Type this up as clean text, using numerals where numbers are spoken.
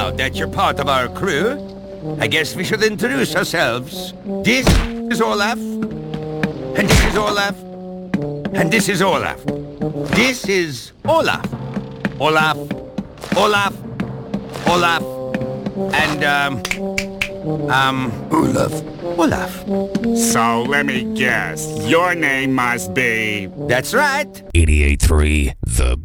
Now that you're part of our crew, I guess we should introduce ourselves. This is Olaf, and this is Olaf, and this is Olaf. This is Olaf. Olaf, Olaf, Olaf, and, Olaf. Olaf. So let me guess, your name must be... That's right. 88.3 The